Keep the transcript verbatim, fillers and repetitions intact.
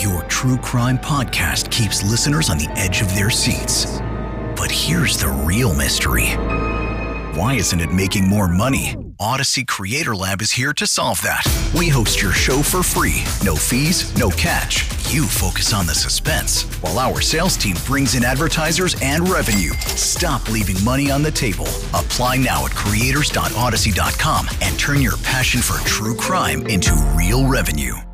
Your true crime podcast keeps listeners on the edge of their seats. But here's the real mystery. Why isn't it making more money? Odyssey Creator Lab is here to solve that. We host your show for free. No fees, no catch. You focus on the suspense, while our sales team brings in advertisers and revenue. Stop leaving money on the table. Apply now at creators dot odyssey dot com and turn your passion for true crime into real revenue.